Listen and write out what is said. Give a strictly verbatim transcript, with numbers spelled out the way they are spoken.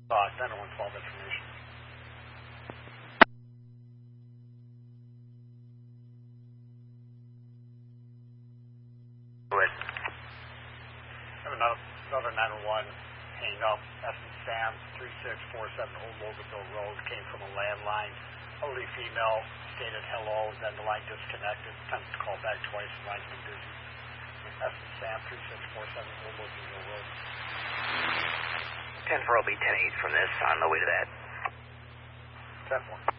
Uh, nine one twelve information. Go ahead. I have another, another nine one one hanging up. S and Sam, three six four seven Old Loganville Road, came from a landline. Elderly female stated hello, then the line disconnected. Attempted to call back twice, the line's been busy. S and Sam, three six four seven Old Loganville Road. ten four will be ten eight from this, on the way to that. ten four.